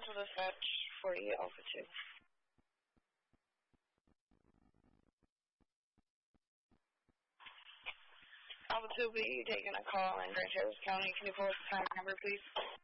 Central Dispatch 48 Alpha 2. Alpha 2 will be taking a call in Grand Traverse County. Can you pull up the time number, please?